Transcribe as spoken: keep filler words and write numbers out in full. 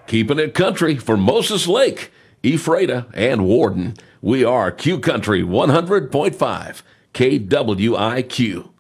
Keeping it country for Moses Lake, Ephrata, and Warden. We are Q Country one hundred point five, K W I Q.